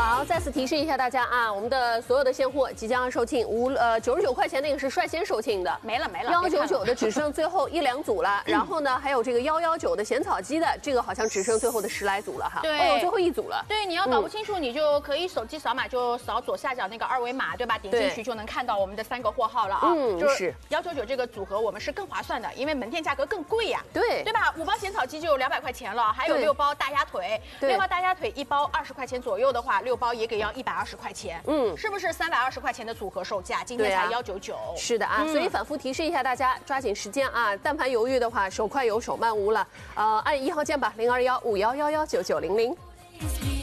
好，再次提示一下大家啊，我们的所有的现货即将要售罄，99块钱那个是率先售罄的， 没了 ，199的只剩最后1-2组了，然后呢还有这个119的咸草鸡的，这个好像只剩最后的10来组了哈， 对， 最后1组了。 对，你要搞不清楚，你就可以手机扫码，就扫左下角那个二维码，对吧？点进去就能看到我们的3个货号了啊。就是199这个组合我们是更划算的，因为门店价格更贵呀，对吧？5包咸草鸡就200块钱了，还有6包大鸭腿，6包大鸭腿1包20块钱左右的话，6包也给要120块钱，是不是320块钱的组合售价？今天才199。是的啊，所以反复提示一下大家，抓紧时间啊！但凡犹豫的话，手快有手慢无了。按1号键吧，0215111990。